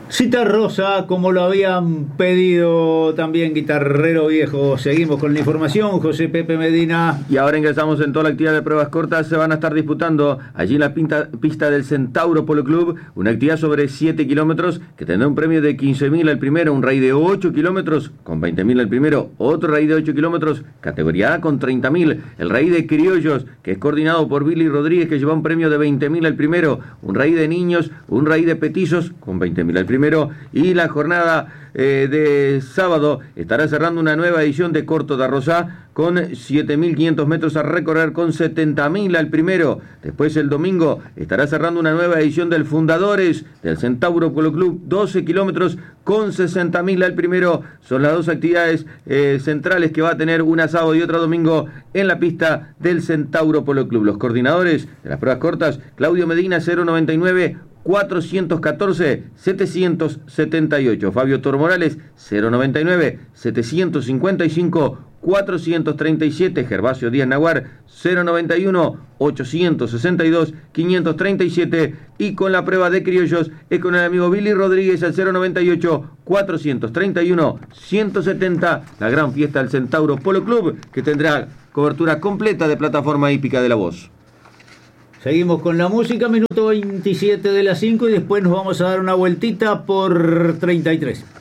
Cita Rosa, como lo habían pedido también Guitarrero Viejo. Seguimos con la información, José Pepe Medina. Y ahora ingresamos en toda la actividad de pruebas cortas. Se van a estar disputando allí en la pista del Centauro Polo Club, una actividad sobre 7 kilómetros que tendrá un premio de 15.000 al primero, un rally de 8 kilómetros con 20.000 al primero, otro rally de 8 kilómetros, categoría A con 30.000, el rally de criollos, que es coordinado por Billy Rodríguez, que lleva un premio de 20.000 al primero, un rally de niños, un rally de petizos con 20.000 al primero, y la jornada de sábado estará cerrando una nueva edición de Corto da Rosá con 7.500 metros a recorrer con 70.000 al primero. Después el domingo estará cerrando una nueva edición del Fundadores del Centauro Polo Club, 12 kilómetros con 60.000 al primero. Son las dos actividades centrales que va a tener una sábado y otra domingo en la pista del Centauro Polo Club. Los coordinadores de las pruebas cortas: Claudio Medina 099 414 778, Fabio Toro Morales 099 755 437, Gervasio Díaz Naguar 091 862 537, y con la prueba de criollos es con el amigo Billy Rodríguez al 098 431 170, la gran fiesta del Centauro Polo Club, que tendrá cobertura completa de plataforma hípica de La Voz. Seguimos con la música, minuto 27 de las 5, y después nos vamos a dar una vueltita por 33.